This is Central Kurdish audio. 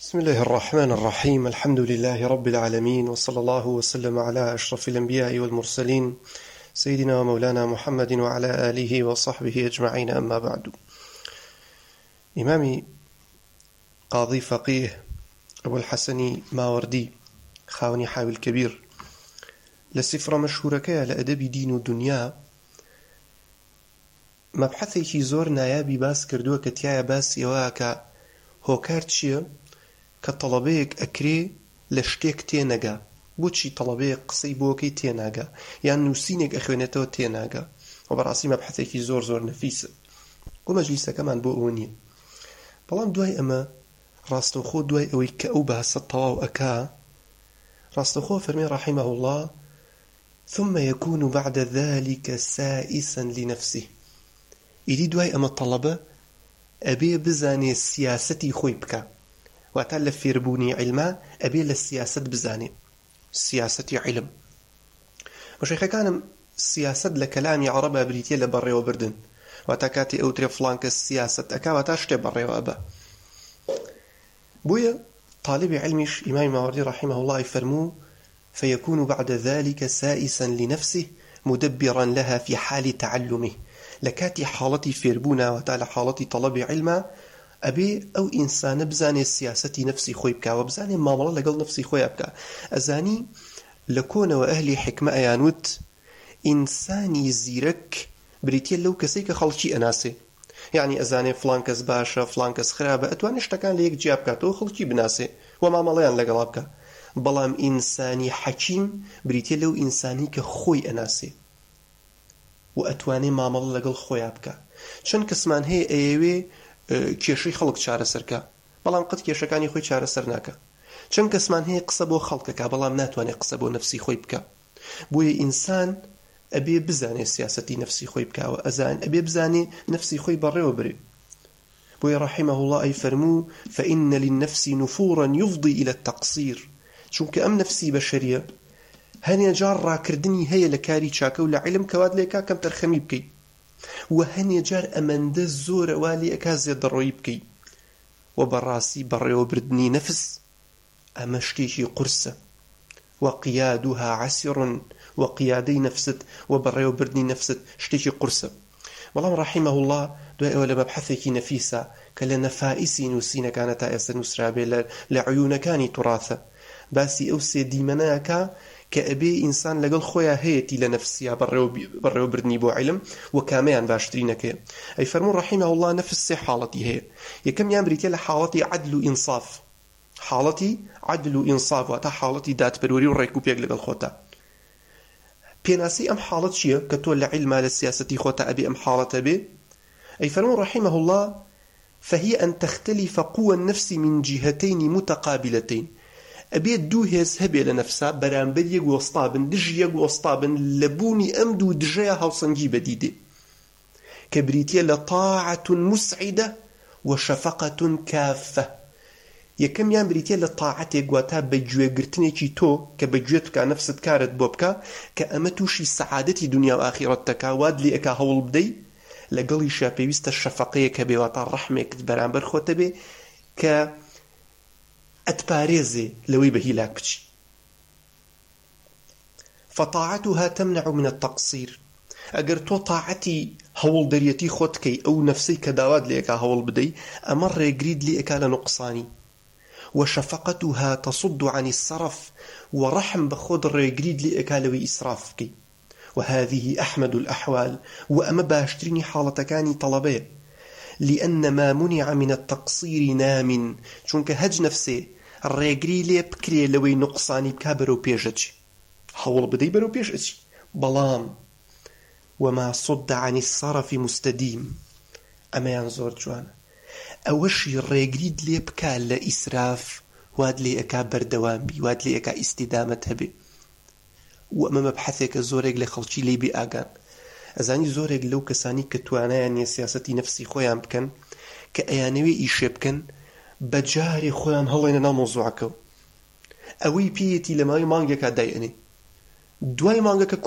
بسم الله الرحمن الرحيم. الحمد لله رب العالمين، وصلى الله وسلم على أشرف الأنبياء والمرسلين سيدنا ومولانا محمد وعلى آله وصحبه أجمعين، أما بعد. إمامي قاضي فقيه أبو الحسن ماوردي خاوني حاوي الكبير لسفرة مشهورة كيا لأدب دين ودنيا مبحثي زور نایابی باس کردووە کە تایە باسی ئەوەیە کە هۆکار چییە کە تەڵەبەیەک ئەکرێ لە شتێک تێنەگا. بۆچی تەڵەبەیەک قسەی بۆکەی تێناگا یان نووسینێک ئەخوێنێتەوە تێناگا؟ و بەڕاستی مەبحەثێکی زۆر نەفیسە و مەجلیسەکەمان بۆ ئەوە نییە. بەڵام دوای ئەمە ڕاستەوخۆ دوای ئەوەی کە ئەو بەهەسە تەواو ئەکا، ڕاستەوخۆ فەرمێ رحمه الله: ثم يكون بعد ذلك سائسا لنفسه. ئیدی دوای ئەمە تەڵەبە ئەبێ بزانێ سیاسەتی خۆی بکە، واتە لە فێربوونی عیلما ئەبێ لە سیاست بزانێ، سیاسەتی عیلم. بەشەیخەکانم سیاست لە کەلامی عەرەبا بریتیە لە بەڕێوەبردن، واتە کاتی ئەوترێ فڵان کەس سیاست ئەکا واتە شتێ بەڕێوە ئەبە. بۆیە طالب علمیش ئیمامی ماوردی رحمه الله فەرموو: فيكون بعد ذلك سائسا لنفسه مدبرا لها في حال تعلمه. لكاتي حالتي فيربونا وتعالى حالتي طلب علما أبي أو إنسان بزاني سياسة نفسي خوي بكا، وبزاني معاملة لقل نفسي خوي بكا. أزاني لكون وأهلي حكمة أيانوت إنساني زيرك بريتيا لو كسيك خلشي أناسي، يعني أزاني فلان كس باشا فلان كس خرابة أتوانش تكان ليك جابكا تو خلشي بناسي ومعامليان لقل بكا. بلام إنساني حكيم بريتيا لو إنساني كخوي أناسي وأتواني معاملة لقل خوي بكا. چەند کەسمان هەیە ئەیەوێ کێشەی خەڵک چارەسەرکە، بەڵام قەت کێشەکانی خۆی چارەسەر ناکە. چەند کەسمان هەیە قسە بۆ خەڵکەکە، بەڵام ناتوانێت قسە بۆ نەفسی خۆی بکە. بۆیە ئینسان ئەبێ بزانێ سیاسەتی نەفسی خۆی بکاوە، ئەبێ بزانێ نەفسی خۆی بەڕێوە برێ. بۆیە رحمه الله ئەی فەرموو: فإن للنفس نفورا يفضي إلى التقصير. چونکە ئەم نەفسی بەشەریە هەنێ جار ڕاکردنی هەیە لە کاری چاکە و لە عیلم کەوات لێکا کەم تەرخەمی بکەیت، و هەنێ جار ئەمەندە زۆرە والی ئەکا زێدەڕۆیی بکەیت. و بەڕاستی بەڕێوەبردنی نەفس ئەمە شتێکی قورسە، وقیادها عسر، و قیادەی نەفست و بەڕێوەبردنی نەفست شتێکی قورسە. بەڵام رحمه الله دوای ئەوە لە مەبحەثێکی نەفیسە کە لە نەفائیسی نووسینەکانە تا ئێستا نووسرابێ لە عیونەکانی توراثە، باسی ئەو سێ دیمەنەیەکە کە ئەبێ ئینسان لەگەڵ خۆیان هەیەتی لە نەفسیە بەڕێوەبردنی بۆ عیلم و کامەیان باشترینەکەیە. ئەی فەرموو رحمه الله نەفس سێ حاڵەتی هەیە. یەکەمیان بریتیە لە حاڵەتی عەدل و ئینصاف، حاڵەتی عەدل و ئینصاف، واتە حاڵەتی دادپەروەری و ڕێکوپێک لەگەڵ خۆتە. پێناسی ئەم حاڵەت چییە کە تۆ لە عیلما لە سیاسەتی خۆتە ئەبێ ئەم حاڵەتە بێ؟ ئەی فەرموو رحمه الله: فهي أن تختلف قوى النفس من جهتين متقابلتين. ئەبێ دوو هێز هەبێ لە نەفسا بەرامبەر یەک وەستابن، دژ یەک وەستابن لە بوونی ئەم دوو دژەیە هاوسەنگی بەدیدێ، کە بریتیە لە طاعة مسعدة و شفقة كافة. یەکەمیان بریتیە لە طاعەتێک، واتە بەگوێگرتنێکی تۆ کە بەگوێت بکە نەفست کارت بۆ بکە، کە ئەمە تووشی سەعادەتی دنیا و ئاخیرەت دەکا، واد لێ ئەکا هەوڵ بدەی. لەگەڵیشە پێویستە شەفەقەیەک هەبێ، واتە ڕەحمێکت بەرامبەر خۆتە بێ کە ئەتپارێزێ لەوەی بە هیلاک بچی. فطاعتها تمنع من التقصير. ئەگەر تۆ طاعەتی هەوڵ دەریەتی خۆت کەی، ئەو نەفسەی کە داوات لێ ئەکا هەوڵ بدەی، ئەمە ڕێگریت لێ ئەکا لە نوقسانی. وشفقتها تصد عن السرف. ورحم بخود ڕێگریت لێ ئەکا لەوەی ئیسراف بکەی. وهذه أحمد الأحوال. وأما باشتريني حالتكاني طلبية، لأن ما منع من التقصير نام. چونك هج نفسي الرقري لي بكري لوي نقصاني بكا برو بيجتش حول بدي برو بيجتش بلام. وما صد عن الصرف مستديم. أما ينظر جوانا أوشي الرقري لي بكا لإسراف، واد لي أكا بردوان بي، واد لي أكا استدامة هبي. وأما مبحثك زورك لخلشي لي بي آقان. ئەزانی زۆرێک لەو کەسانی کە توانایان سیاسەتی نەفسی خۆیان بکەن کە ئەیانەوێ ئیشێ بکەن، بەجارێ خۆیان هەڵێنە ناو مۆزوعەکە، ئەوەی پێیەتی لە ماوەی مانگێکا دایئەنێ، دوای مانگەکە